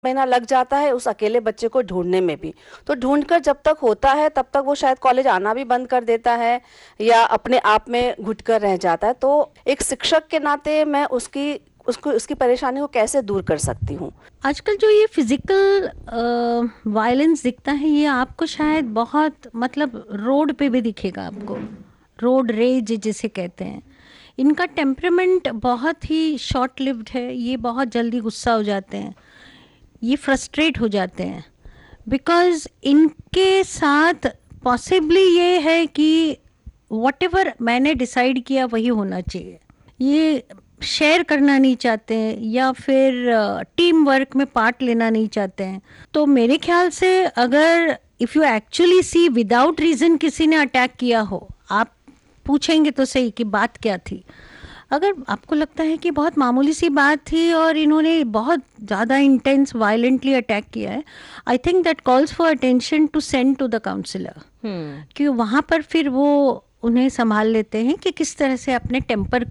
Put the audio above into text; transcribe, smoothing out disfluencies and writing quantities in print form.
महीना लग जाता है उस अकेले बच्चे को ढूंढने में भी। तो ढूंढकर जब तक होता है तब तक वो शायद कॉलेज आना भी बंद कर देता है या अपने आप में घुट कर रह जाता है। तो एक शिक्षक के नाते मैं उसकी परेशानी को कैसे दूर कर सकती हूँ? आजकल जो ये फिजिकल वायलेंस दिखता है, ये आपको शायद बहुत, मतलब रोड पे भी दिखेगा आपको। रोड रेज जिसे कहते हैं, इनका टेम्परामेंट बहुत ही शॉर्ट लिव्ड है। ये बहुत जल्दी गुस्सा हो जाते हैं, ये फ्रस्ट्रेट हो जाते हैं, बिकॉज इनके साथ पॉसिबली ये है कि वट एवर मैंने डिसाइड किया वही होना चाहिए। ये शेयर करना नहीं चाहते हैं या फिर टीम वर्क में पार्ट लेना नहीं चाहते हैं। तो मेरे ख्याल से अगर if you actually see without reason किसी ने अटैक किया हो, आप पूछेंगे तो सही कि बात क्या थी। अगर आपको लगता है कि बहुत मामूली सी बात थी और इन्होंने बहुत ज़्यादा इंटेंस वायलेंटली अटैक किया है, I think that calls for attention to send to the counsellor. कि वहाँ पर फिर वो उन्हें संभाल लेते हैं कि किस तरह से अपने टेम्पर